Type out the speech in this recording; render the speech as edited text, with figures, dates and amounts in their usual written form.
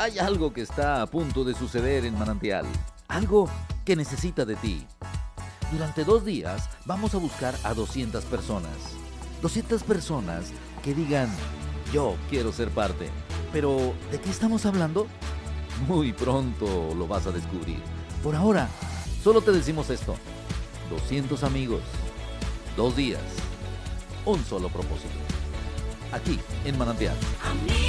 Hay algo que está a punto de suceder en Manantial. Algo que necesita de ti. Durante 2 días vamos a buscar a 200 personas. 200 personas que digan, yo quiero ser parte. Pero, ¿de qué estamos hablando? Muy pronto lo vas a descubrir. Por ahora, solo te decimos esto. 200 amigos, 2 días, un solo propósito. Aquí, en Manantial.